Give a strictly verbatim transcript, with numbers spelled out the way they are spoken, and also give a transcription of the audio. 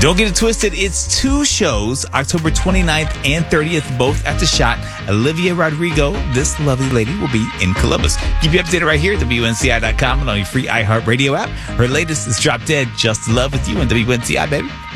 Don't get it twisted. It's two shows, October twenty-ninth and thirtieth, both at the Shot. Olivia Rodrigo, this lovely lady, will be in Columbus. Keep you updated right here at W N C I dot com and on your free iHeartRadio app. Her latest is Drop Dead, Just Love with You on W N C I, baby.